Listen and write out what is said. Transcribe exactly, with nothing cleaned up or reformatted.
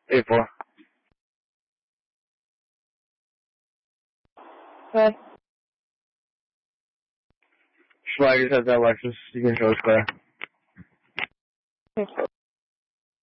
eight four. Good. Schweiger's has that Lexus. You can show us clear. Okay.